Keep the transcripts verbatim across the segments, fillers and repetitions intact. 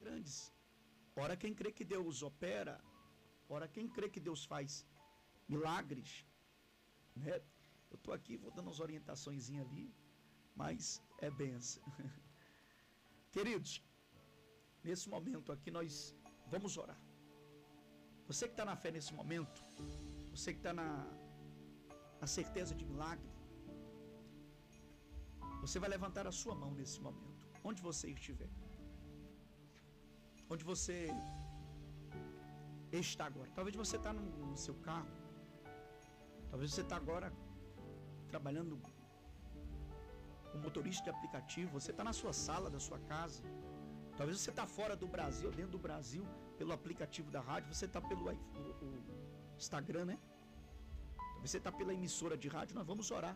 grandes. Ora quem crê que Deus opera, ora quem crê que Deus faz milagres, né? Eu estou aqui, vou dando umas orientações ali, mas é benção. Queridos, nesse momento aqui nós vamos orar. Você que está na fé nesse momento, você que está na, na certeza de milagre, você vai levantar a sua mão nesse momento, onde você estiver. Onde você está agora. Talvez você está no, no seu carro. Talvez você está agora trabalhando como motorista de aplicativo. Você está na sua sala da sua casa. Talvez você está fora do Brasil, dentro do Brasil, pelo aplicativo da rádio. Você está pelo o, o Instagram, né? Talvez você está pela emissora de rádio. Nós vamos orar.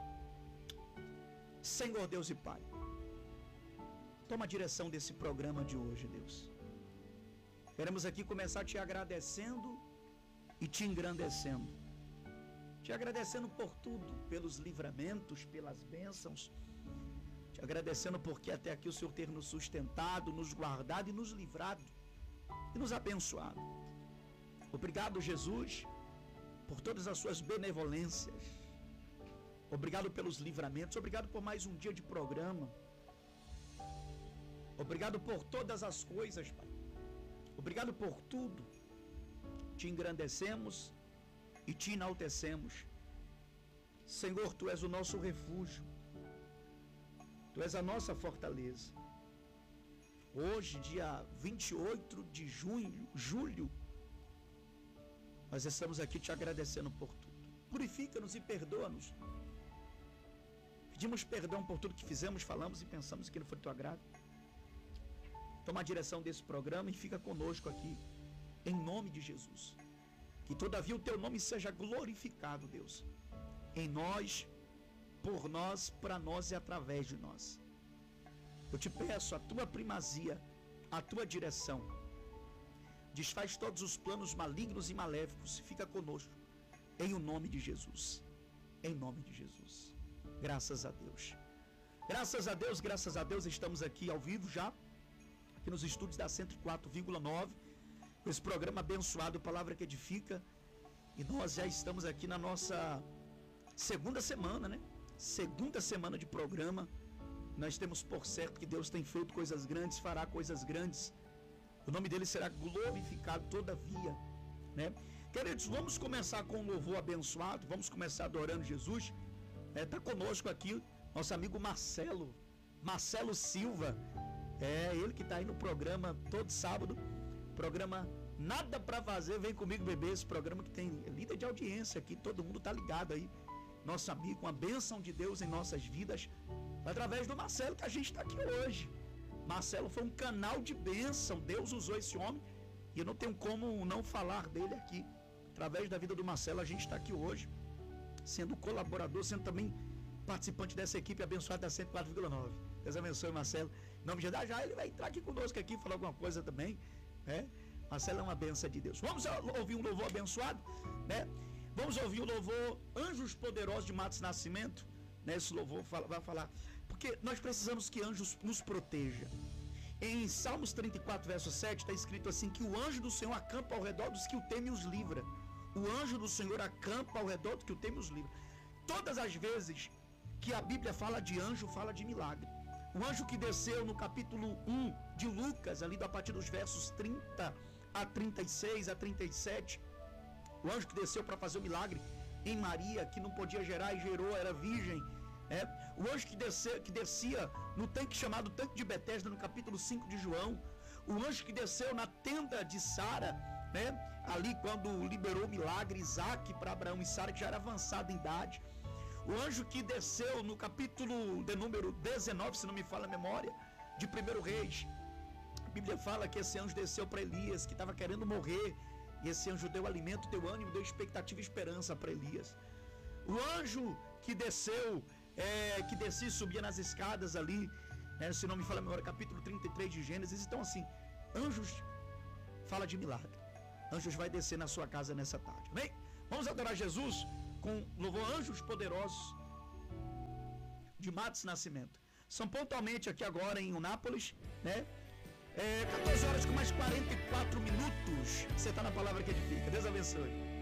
Senhor Deus e Pai, toma a direção desse programa de hoje, Deus. Queremos aqui começar te agradecendo e te engrandecendo. Te agradecendo por tudo, pelos livramentos, pelas bênçãos. Te agradecendo porque até aqui o Senhor ter nos sustentado, nos guardado e nos livrado e nos abençoado. Obrigado, Jesus, por todas as suas benevolências. Obrigado pelos livramentos. Obrigado por mais um dia de programa. Obrigado por todas as coisas, Pai. Obrigado por tudo. Te engrandecemos e te enaltecemos. Senhor, Tu és o nosso refúgio. Tu és a nossa fortaleza. Hoje, dia vinte e oito de junho, julho, nós estamos aqui te agradecendo por tudo. Purifica-nos e perdoa-nos. Pedimos perdão por tudo que fizemos, falamos e pensamos que não foi do Teu agrado. Toma a direção desse programa e fica conosco aqui, em nome de Jesus. Que todavia o Teu nome seja glorificado, Deus, em nós, por nós, para nós e através de nós. Eu te peço a Tua primazia, a Tua direção. Desfaz todos os planos malignos e maléficos e fica conosco, em o nome de Jesus. Em nome de Jesus. Graças a Deus. Graças a Deus, graças a Deus, estamos aqui ao vivo já, aqui nos estúdios da cento e quatro vírgula nove, esse programa abençoado, Palavra que Edifica, e nós já estamos aqui na nossa segunda semana, né? Segunda semana de programa. Nós temos por certo que Deus tem feito coisas grandes, fará coisas grandes. O nome dele será glorificado todavia, né? Queridos, vamos começar com um louvor abençoado, vamos começar adorando Jesus. Está é, conosco aqui nosso amigo Marcelo, Marcelo Silva, é ele que está aí no programa todo sábado, programa Nada Pra Fazer, vem comigo beber, esse programa que tem líder de audiência aqui, todo mundo tá ligado aí, nosso amigo, uma bênção de Deus em nossas vidas, através do Marcelo que a gente está aqui hoje. Marcelo foi um canal de bênção, Deus usou esse homem e eu não tenho como não falar dele aqui. Através da vida do Marcelo a gente está aqui hoje, sendo colaborador, sendo também participante dessa equipe abençoada da cento e quatro vírgula nove. Deus abençoe, Marcelo. Em nome de Jesus, já ele vai entrar aqui conosco aqui, falar alguma coisa também, né? Marcelo é uma bênção de Deus. Vamos ouvir um louvor abençoado, né? Vamos ouvir o louvor Anjos Poderosos de Matos Nascimento, né? Esse louvor vai falar, porque nós precisamos que anjos nos proteja. Em Salmos trinta e quatro, verso sete, está escrito assim, que o anjo do Senhor acampa ao redor dos que o temem e os livra. O anjo do Senhor acampa ao redor do que o temem e os livra. Todas as vezes que a Bíblia fala de anjo, fala de milagre. O anjo que desceu no capítulo um de Lucas, ali a partir dos versos trinta a trinta e seis, a trinta e sete, o anjo que desceu para fazer o milagre em Maria, que não podia gerar e gerou, era virgem. É, o anjo que, desceu, que descia no tanque chamado Tanque de Betesda, no capítulo cinco de João. O anjo que desceu na tenda de Sara, né, ali quando liberou o milagre, Isaac para Abraão e Sara, que já era avançada em idade. O anjo que desceu no capítulo de número dezenove, se não me falha a memória, de primeiro Reis. A Bíblia fala que esse anjo desceu para Elias, que estava querendo morrer, e esse anjo deu alimento, deu ânimo, deu expectativa e esperança para Elias. O anjo que desceu, é, que descia e subia nas escadas ali, né, se não me falha a memória, capítulo trinta e três de Gênesis. Então assim, anjos fala de milagre. Anjos vai descer na sua casa nessa tarde, amém? Vamos adorar Jesus com louvor Anjos Poderosos de Matos Nascimento. São pontualmente aqui agora em Unápolis, né? É, quatorze horas com mais quarenta e quatro minutos. Você está na palavra que edifica. Deus abençoe.